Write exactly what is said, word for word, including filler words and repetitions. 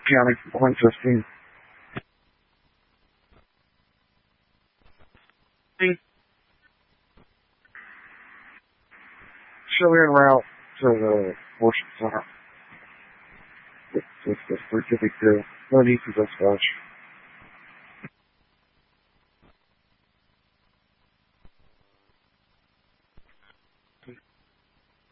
County one fifteen. So we're en route to the worship center. It's just a pretty big deal. No need for dispatch.